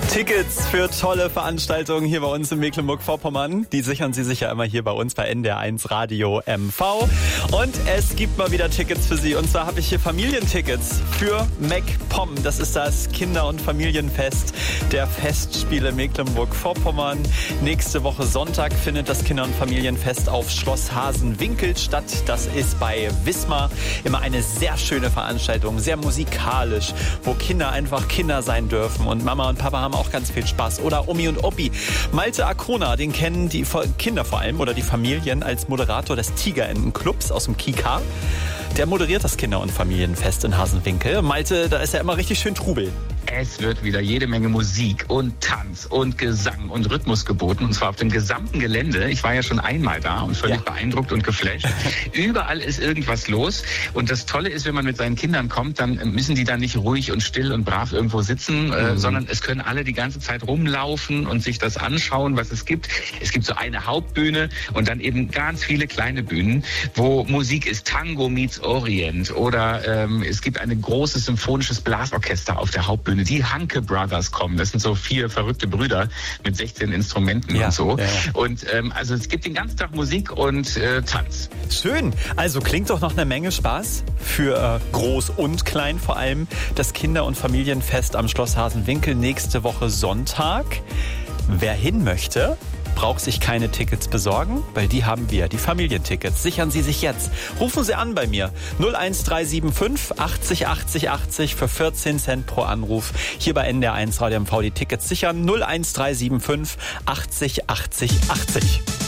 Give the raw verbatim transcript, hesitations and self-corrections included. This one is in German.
Tickets für tolle Veranstaltungen hier bei uns in Mecklenburg-Vorpommern, die sichern Sie sich ja immer hier bei uns bei N D R eins Radio M V. Und es gibt mal wieder Tickets für Sie. Und zwar habe ich hier Familientickets für MacPom. Das ist das Kinder- und Familienfest der Festspiele Mecklenburg-Vorpommern. Nächste Woche Sonntag findet das Kinder- und Familienfest auf Schloss Hasenwinkel statt. Das ist bei Wismar. Immer eine sehr schöne Veranstaltung, sehr musikalisch, wo Kinder einfach Kinder sein dürfen. Und Mama und Papa haben auch ganz viel Spaß. Oder Omi und Opi. Malte Akona, den kennen die Kinder vor allem oder die Familien als Moderator des Tigerentenclubs aus dem Kika. Der moderiert das Kinder- und Familienfest in Hasenwinkel. Malte, da ist ja immer richtig schön Trubel. Es wird wieder jede Menge Musik und Tanz und Gesang und Rhythmus geboten. Und zwar auf dem gesamten Gelände. Ich war ja schon einmal da und völlig ja. beeindruckt und geflasht. Überall ist irgendwas los. Und das Tolle ist, wenn man mit seinen Kindern kommt, dann müssen die da nicht ruhig und still und brav irgendwo sitzen, mhm. äh, sondern es können alle die ganze Zeit rumlaufen und sich das anschauen, was es gibt. Es gibt so eine Hauptbühne und dann eben ganz viele kleine Bühnen, wo Musik ist. Tango meets Orient. Oder ähm, es gibt ein großes symphonisches Blasorchester auf der Hauptbühne. Die Hanke Brothers kommen. Das sind so vier verrückte Brüder mit sechzehn Instrumenten ja, und so. Ja, ja. Und ähm, also es gibt den ganzen Tag Musik und äh, Tanz. Schön. Also klingt doch noch eine Menge Spaß für äh, Groß und Klein vor allem. Das Kinder- und Familienfest am Schloss Hasenwinkel nächste Woche Sonntag. Wer hin möchte, braucht sich keine Tickets besorgen, weil die haben wir, die Familientickets. Sichern Sie sich jetzt. Rufen Sie an bei mir. null eins drei sieben fünf achtzig achtzig achtzig für vierzehn Cent pro Anruf. Hier bei N D R eins Radio M V die Tickets sichern. null eins drei sieben fünf achtzig achtzig achtzig.